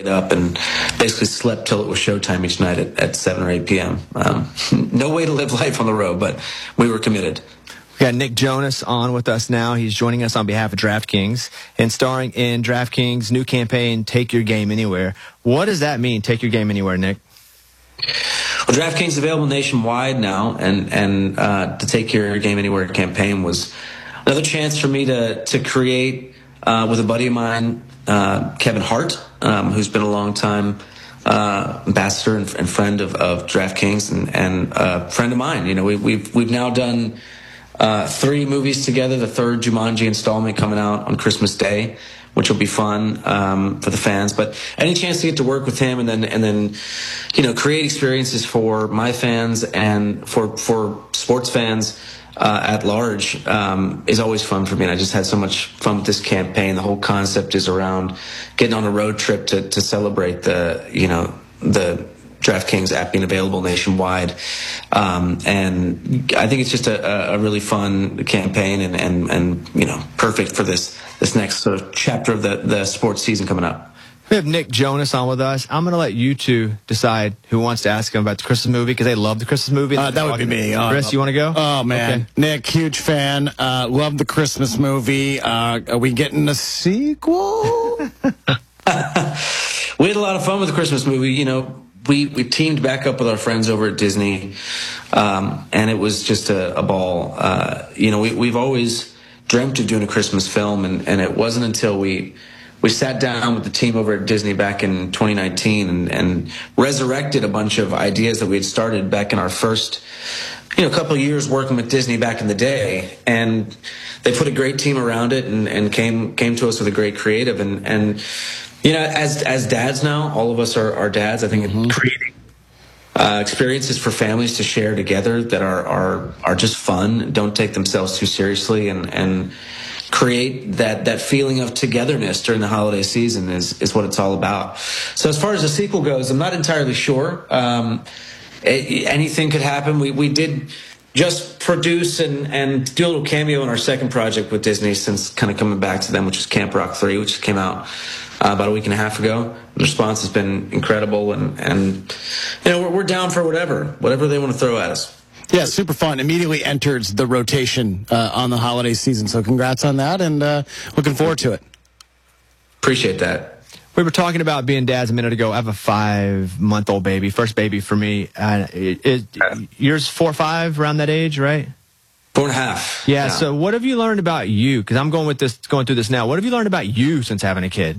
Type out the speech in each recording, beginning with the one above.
up and basically slept till it was showtime each night at 7 or 8 p.m. No way to live life on the road, but we were committed. We got Nick Jonas on with us now. He's joining us on behalf of DraftKings and starring in DraftKings' new campaign, Take Your Game Anywhere. What does that mean, Take Your Game Anywhere, Nick? Well, DraftKings is available nationwide now, and the Take Your Game Anywhere campaign was another chance for me to create with a buddy of mine, Kevin Hart, who's been a long time ambassador and friend of DraftKings and a friend of mine. You know, we've now done 3 movies together. The 3rd Jumanji installment coming out on Christmas Day, which will be fun for the fans. But any chance to get to work with him and then create experiences for my fans and for sports fans at large is always fun for me. And I just had so much fun with this campaign. The whole concept is around getting on a road trip to celebrate the DraftKings app being available nationwide. And I think it's just a really fun campaign and perfect for this next sort of chapter of the sports season coming up. We have Nick Jonas on with us. I'm going to let you two decide who wants to ask him about the Christmas movie, because they love the Christmas movie. That would be me. Chris, you want to go? Oh, man. Okay. Nick, huge fan. Love the Christmas movie. Are we getting a sequel? We had a lot of fun with the Christmas movie. You know, we teamed back up with our friends over at Disney, and it was just a ball. We've always dreamt of doing a Christmas film, and it wasn't until we sat down with the team over at Disney back in 2019 and resurrected a bunch of ideas that we had started back in our first couple of years working with Disney back in the day. And they put a great team around it and came to us with a great creative. And as dads now, all of us are dads. I think creating experiences for families to share together that are just fun, don't take themselves too seriously, and create that feeling of togetherness during the holiday season is what it's all about. So as far as the sequel goes, I'm not entirely sure. Anything could happen. We did just produce and do a little cameo in our second project with Disney since kind of coming back to them, which is Camp Rock 3, which came out about a week and a half ago. The response has been incredible, and we're down for whatever they want to throw at us. Yeah, super fun. Immediately enters the rotation on the holiday season. So congrats on that, and looking forward to it. Appreciate that. We were talking about being dads a minute ago. I have a 5-month-old baby, first baby for me. Yours 4 or 5, around that age, right? 4.5. Yeah. So what have you learned about you? Because I'm going through this now. What have you learned about you since having a kid?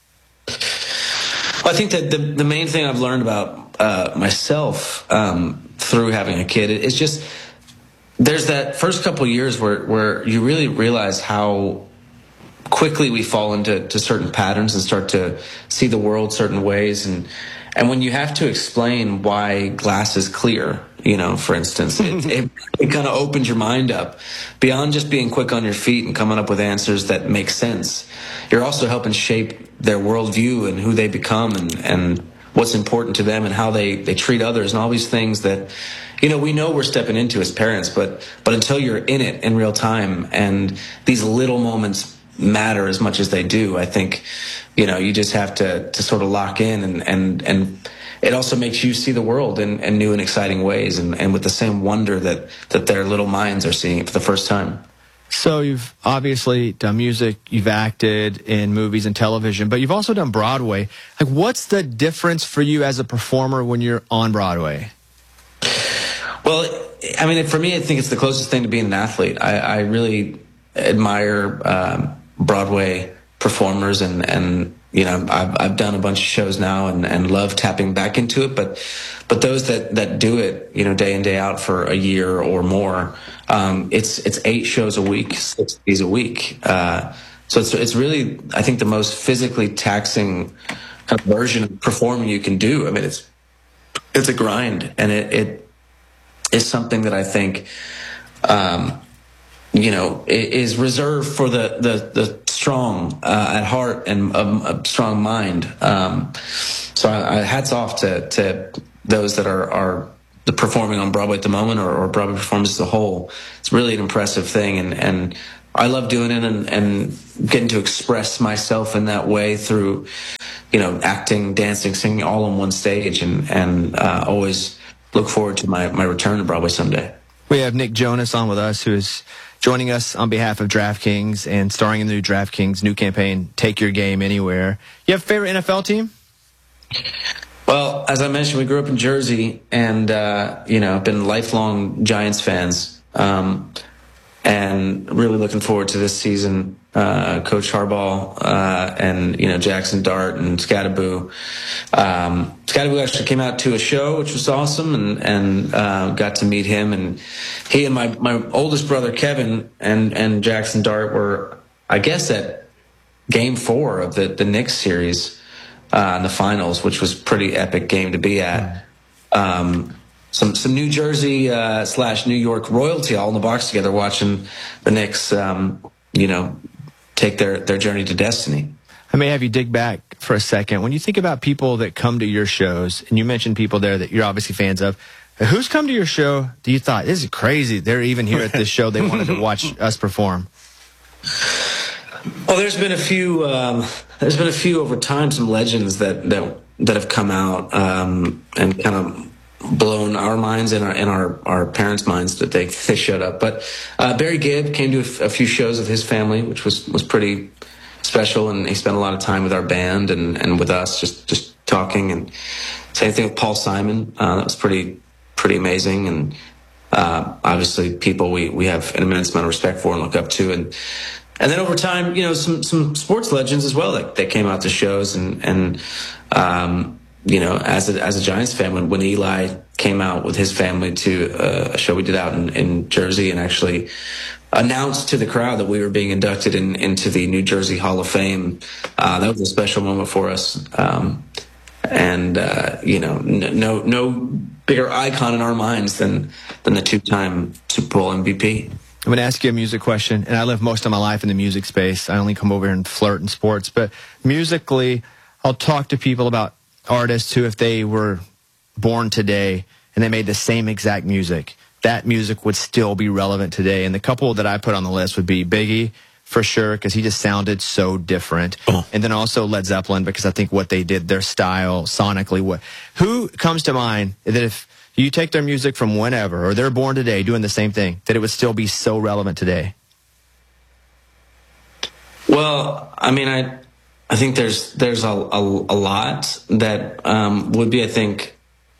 Well, I think that the main thing I've learned about myself through having a kid is just there's that first couple of years where you really realize how quickly we fall into certain patterns and start to see the world certain ways, and when you have to explain why glass is clear, for instance, it kind of opens your mind up beyond just being quick on your feet and coming up with answers that make sense. You're also helping shape their worldview and who they become and what's important to them and how they treat others and all these things that we know we're stepping into as parents, but until you're in it in real time, and these little moments matter as much as they do, I think you just have to sort of lock in, and it also makes you see the world in new and exciting ways, and with the same wonder that their little minds are seeing it for the first time. So you've obviously done music, you've acted in movies and television, but you've also done Broadway. Like, what's the difference for you as a performer when you're on Broadway? Well, I mean, for me, I think it's the closest thing to being an athlete. I really admire Broadway performers, and I've done a bunch of shows now and love tapping back into it. But those that do it, day in, day out for a year or more, it's 8 shows a week, 6 days a week. So it's really, I think, the most physically taxing kind of version of performing you can do. I mean, it's a grind, and it is something that I think, is reserved for the strong at heart and a strong mind. So hats off to those that are performing on Broadway at the moment, or Broadway performers as a whole. It's really an impressive thing, and I love doing it and getting to express myself in that way through acting, dancing, singing all on one stage, and always look forward to my return to Broadway someday. We have Nick Jonas on with us, who is joining us on behalf of DraftKings and starring in the new DraftKings new campaign, Take Your Game Anywhere. You have a favorite NFL team? Well, as I mentioned, we grew up in Jersey, and been lifelong Giants fans, and really looking forward to this season. Coach Harbaugh and Jackson Dart and Scadaboo. Scadaboo actually came out to a show, which was awesome, and got to meet him. And he and my oldest brother Kevin and Jackson Dart were, I guess, at Game 4 of the Knicks series. In the finals, which was pretty epic game to be at. Some New Jersey / New York royalty all in the box together, watching the Knicks, take their journey to destiny. I may have you dig back for a second. When you think about people that come to your shows, and you mentioned people there that you're obviously fans of, who's come to your show do you thought, this is crazy, they're even here at this show, they wanted to watch us perform? Well, there's been a few. There's been a few over time, some legends that have come out and kind of blown our minds and our parents' minds that they showed up. But Barry Gibb came to a few shows with his family, which was pretty special, and he spent a lot of time with our band and with us, just talking. And same thing with Paul Simon. That was pretty amazing, and obviously people we have an immense amount of respect for and look up to. And then over time, some sports legends as well that came out to shows, and as a Giants fan, when Eli came out with his family to a show we did out in Jersey, and actually announced to the crowd that we were being inducted into the New Jersey Hall of Fame, that was a special moment for us. No bigger icon in our minds than the two-time Super Bowl MVP. I'm going to ask you a music question, and I live most of my life in the music space. I only come over here and flirt in sports. But musically, I'll talk to people about artists who, if they were born today and they made the same exact music, that music would still be relevant today. And the couple that I put on the list would be Biggie, for sure, because he just sounded so different. And then also Led Zeppelin, because I think what they did, their style, sonically. Who comes to mind that if you take their music from whenever, or they're born today doing the same thing, that it would still be so relevant today? Well, I mean, I think there's a lot that would be, I think,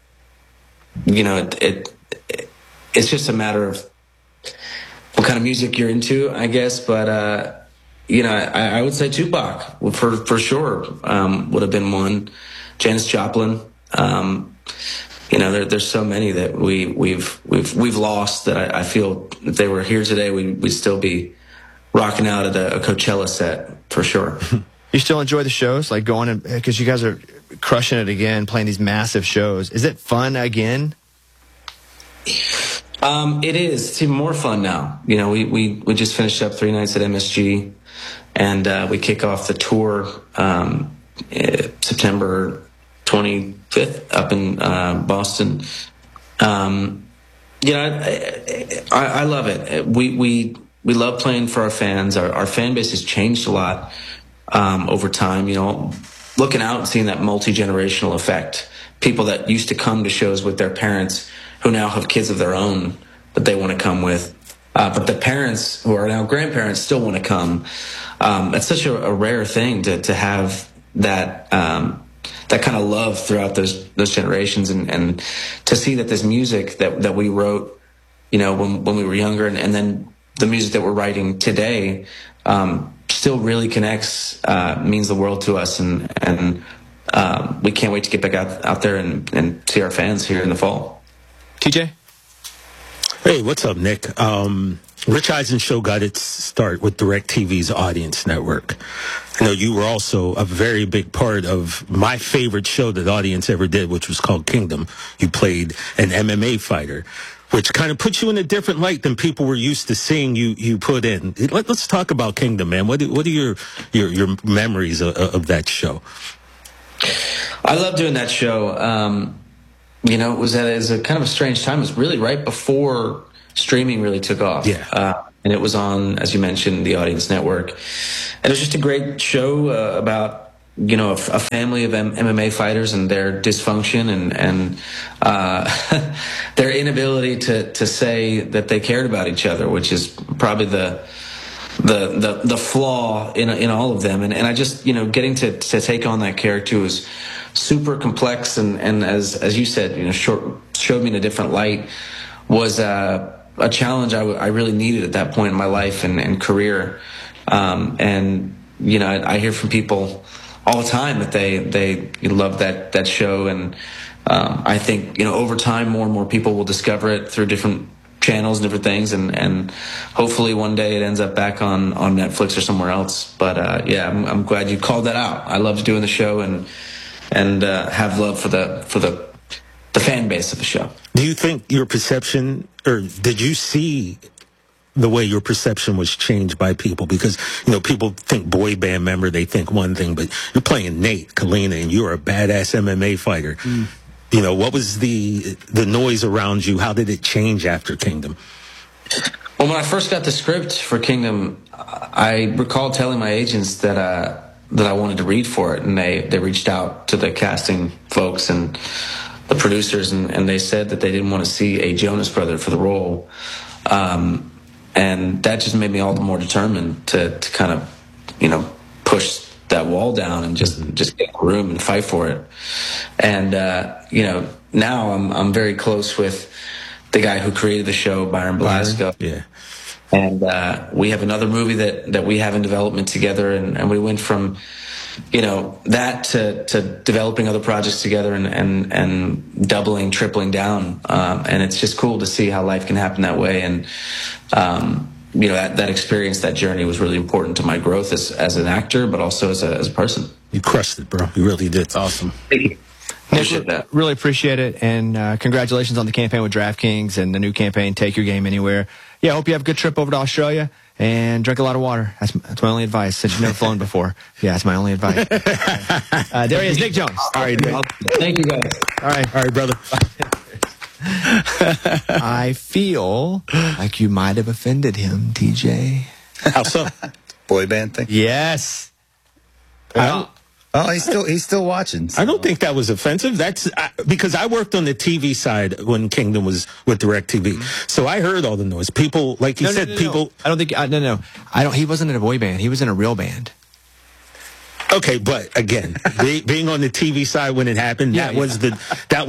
it's just a matter of what kind of music you're into, I guess. But I would say Tupac for sure would have been one. Janis Joplin. There's so many that we've lost that I feel if they were here today, we'd still be rocking out at a Coachella set for sure. You still enjoy the shows, like going and because you guys are crushing it again, playing these massive shows. Is it fun again? It is. It's even more fun now. We just finished up 3 nights at MSG, and we kick off the tour September 25th up in Boston. I love it. We love playing for our fans. Our fan base has changed a lot over time. Looking out and seeing that multi-generational effect. People that used to come to shows with their parents who now have kids of their own that they want to come with. But the parents who are now grandparents still want to come. It's such a rare thing to have that kind of love throughout those generations, and to see that this music that we wrote, when we were younger, and then the music that we're writing today, still really connects, means the world to us, and we can't wait to get back out there and see our fans here in the fall. TJ? Hey, what's up, Nick? Rich Eisen Show got its start with DirecTV's Audience Network. I know you were also a very big part of my favorite show that Audience ever did, which was called Kingdom. You played an MMA fighter, which kind of puts you in a different light than people were used to seeing you put in. Let's talk about Kingdom, man. What are your memories of that show? I love doing that show. It was a kind of a strange time. It was really right before streaming really took off. Yeah. And it was on, as you mentioned, the Audience Network. And it was just a great show about, a family of MMA fighters and their dysfunction and their inability to say that they cared about each other, which is probably the flaw in all of them. And I just, getting to take on that character was super complex. And as you said, showed me in a different light, was a challenge I really needed at that point in my life and career. And I hear from people all the time that they love that show. And I think, over time, more and more people will discover it through different channels and different things, and hopefully one day it ends up back on Netflix or somewhere else. But I'm glad you called that out. I loved doing the show and have love for the fan base of the show. Do you think your perception, or did you see the way your perception was changed by people? Because, people think boy band member, they think one thing, but you're playing Nate Kalina and you're a badass MMA fighter. What was the noise around you? How did it change after Kingdom? Well, when I first got the script for Kingdom, I recall telling my agents that I wanted to read for it, and they reached out to the casting folks and the producers, and they said that they didn't want to see a Jonas brother for the role. And that just made me all the more determined to kind of, push that wall down and just get in the room and fight for it. And, now I'm very close with the guy who created the show, Byron Blasco. Yeah. And we have another movie that we have in development together, and we went from, that to developing other projects together and doubling, tripling down. And it's just cool to see how life can happen that way. And, that experience, that journey was really important to my growth as an actor, but also as a person. You crushed it, bro. You really did. It's awesome. Thank you. Appreciate that. Really appreciate it. And congratulations on the campaign with DraftKings and the new campaign, Take Your Game Anywhere. Yeah, I hope you have a good trip over to Australia and drink a lot of water. That's my only advice, since you've never flown before. Yeah, that's my only advice. There he is, Nick Jones. All right, Nick. Thank you, guys. All right, brother. I feel like you might have offended him, TJ. How so? Boy band thing? Yes. Oh, he's still watching. So. I don't think that was offensive. That's because I worked on the TV side when Kingdom was with DirecTV. So I heard all the noise. People, like you said, people. No. I don't think. No. I don't. He wasn't in a boy band. He was in a real band. Okay, but again, being on the TV side when it happened, that was the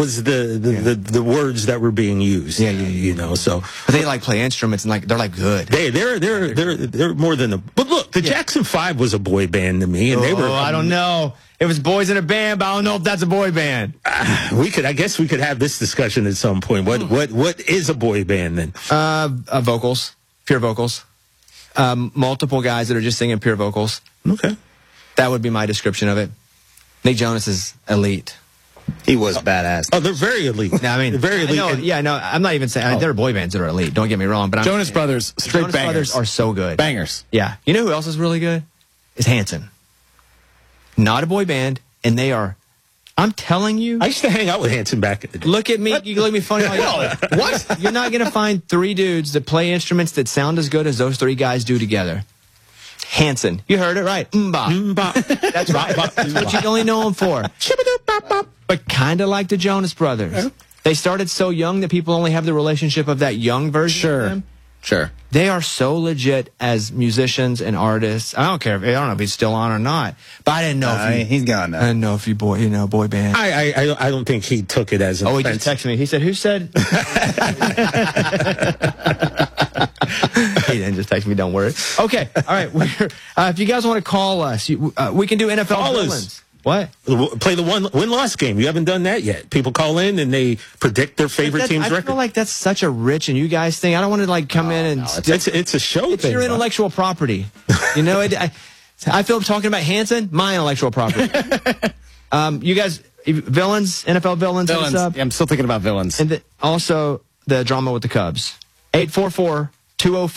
words that were being used. Yeah. So but they play instruments and they're good. They're more than a. But look, the Jackson 5 was a boy band to me, and they were. I don't know. It was boys in a band, but I don't know if that's a boy band. I guess we could have this discussion at some point. What is a boy band then? Vocals, pure vocals. Multiple guys that are just singing pure vocals. Okay. That would be my description of it. Nick Jonas is elite. He was badass. Oh, they're very elite. No, I mean, they're very elite. I'm not even saying there are boy bands that are elite. Don't get me wrong, but Jonas Brothers, straight Jonas bangers. Brothers are so good. Bangers. Yeah. You know who else is really good? Is Hanson. Not a boy band, and they are. I'm telling you. I used to hang out with Hanson back in the day. Look at me. You look at me funny. What? You're not going to find three dudes that play instruments that sound as good as those three guys do together. Hanson. You heard it right. Mba. That's right. That's what you only know them for. But kind of like the Jonas Brothers. They started so young that people only have the relationship of that young version of them. Sure. They are so legit as musicians and artists. I don't know if he's still on or not. But I didn't know if he's gone now. I didn't know if boy band. I don't think he took it as an he just texted me. He said, "Who said?" He didn't just text me. Don't worry. Okay. All right. If you guys want to call us, we can do NFL villains. What? Play the win-loss game. You haven't done that yet. People call in and they predict their favorite team's record. I feel like that's such a rich and you guys thing. I don't want to come in and... It's a show It's thing. your intellectual property. You know, I feel talking about Hanson, my intellectual property. You guys, villains, NFL villains. Yeah, I'm still thinking about villains. And also the drama with the Cubs.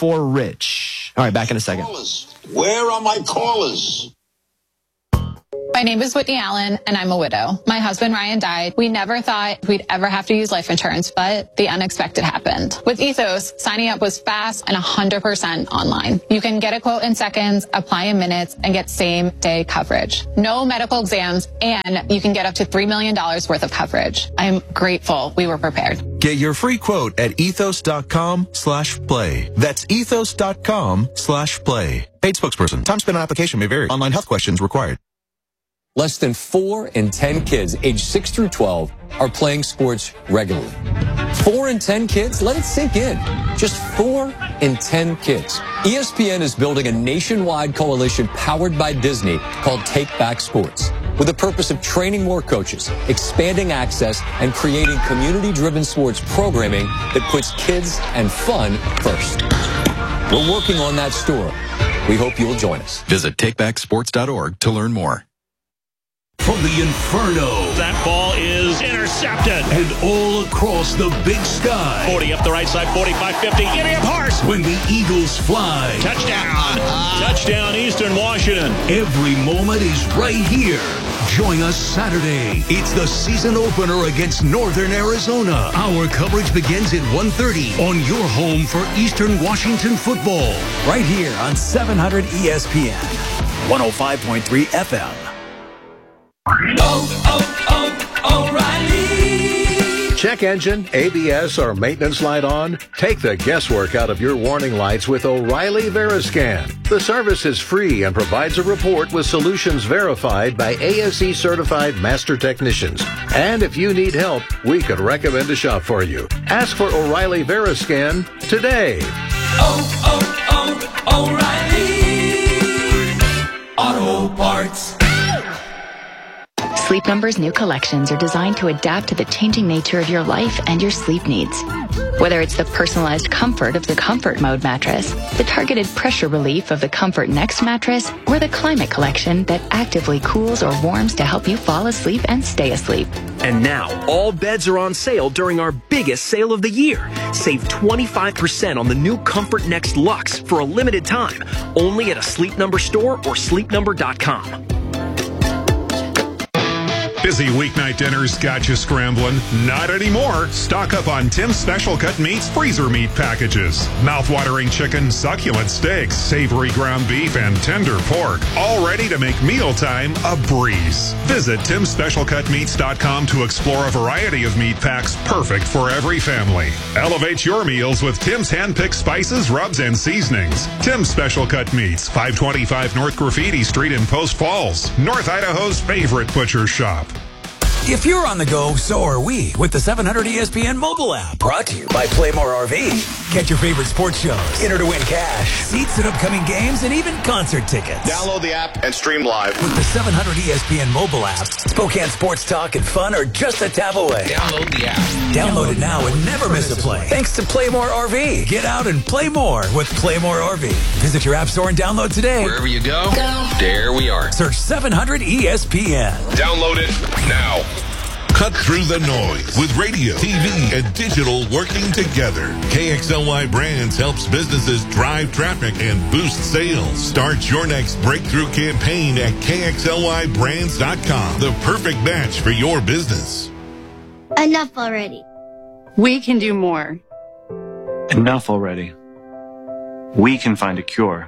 844-204-RICH. All right, back in a second. Where are my callers? My name is Whitney Allen, and I'm a widow. My husband, Ryan, died. We never thought we'd ever have to use life insurance, but the unexpected happened. With Ethos, signing up was fast and 100% online. You can get a quote in seconds, apply in minutes, and get same-day coverage. No medical exams, and you can get up to $3 million worth of coverage. I'm grateful we were prepared. Get your free quote at ethos.com/play. That's ethos.com/play. Paid spokesperson. Time spent on application may vary. Online health questions required. Less than 4 in 10 kids aged 6 through 12 are playing sports regularly. 4 in 10 kids? Let it sink in. Just 4 in 10 kids. ESPN is building a nationwide coalition powered by Disney called Take Back Sports, with the purpose of training more coaches, expanding access, and creating community-driven sports programming that puts kids and fun first. We're working on that story. We hope you'll join us. Visit takebacksports.org to learn more. From the Inferno. That ball is intercepted. And all across the big sky. 40 up the right side, 45, 50. Getting up Horse. When the Eagles fly. Touchdown. Touchdown, Eastern Washington. Every moment is right here. Join us Saturday. It's the season opener against Northern Arizona. Our coverage begins at 1:30 on your home for Eastern Washington football. Right here on 700 ESPN, 105.3 FM. O'Reilly. Check engine, ABS, or maintenance light on? Take the guesswork out of your warning lights with O'Reilly Veriscan. The service is free and provides a report with solutions verified by ASE certified master technicians. And if you need help, we could recommend a shop for you. Ask for O'Reilly Veriscan today. O'Reilly Auto Parts. Sleep Number's new collections are designed to adapt to the changing nature of your life and your sleep needs. Whether it's the personalized comfort of the Comfort Mode mattress, the targeted pressure relief of the Comfort Next mattress, or the Climate Collection that actively cools or warms to help you fall asleep and stay asleep. And now, all beds are on sale during our biggest sale of the year. Save 25% on the new Comfort Next Luxe for a limited time, only at a Sleep Number store or sleepnumber.com. Busy weeknight dinners got you scrambling? Not anymore. Stock up on Tim's Special Cut Meats freezer meat packages. Mouth-watering chicken, succulent steaks, savory ground beef, and tender pork. All ready to make mealtime a breeze. Visit Tim'sSpecialCutMeats.com to explore a variety of meat packs perfect for every family. Elevate your meals with Tim's hand-picked spices, rubs, and seasonings. Tim's Special Cut Meats, 525 North Graffiti Street in Post Falls, North Idaho's favorite butcher shop. If you're on the go, so are we with the 700 ESPN mobile app. Brought to you by Playmore RV. Catch your favorite sports shows, enter to win cash, seats at upcoming games, and even concert tickets. Download the app and stream live. With the 700 ESPN mobile app, Spokane sports talk and fun are just a tap away. Download the app. Download it now and never miss a play. Thanks to Playmore RV. Get out and play more with Playmore RV. Visit your app store and download today. Wherever you go, there we are. Search 700 ESPN. Download it now. Cut through the noise with radio, TV, and digital working together. KXLY Brands helps businesses drive traffic and boost sales. Start your next breakthrough campaign at KXLYBrands.com. The perfect match for your business. Enough already. We can do more. Enough already. We can find a cure.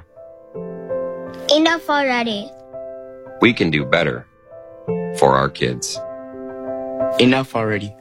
Enough already. We can do better for our kids. Enough already.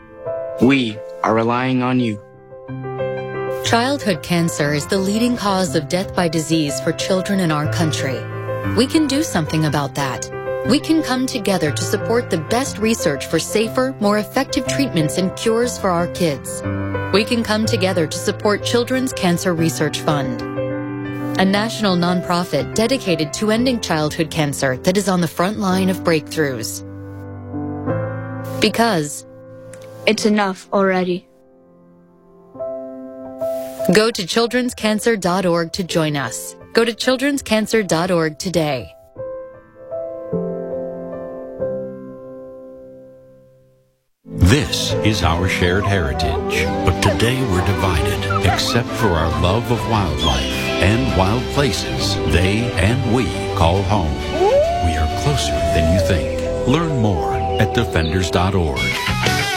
We are relying on you. Childhood cancer is the leading cause of death by disease for children in our country. We can do something about that. We can come together to support the best research for safer, more effective treatments and cures for our kids. We can come together to support Children's Cancer Research Fund, a national nonprofit dedicated to ending childhood cancer that is on the front line of breakthroughs. Because it's enough already. Go to childrenscancer.org to join us. Go to childrenscancer.org today. This is our shared heritage, but today we're divided, except for our love of wildlife and wild places they and we call home. We are close closer than you think. Learn more at defenders.org.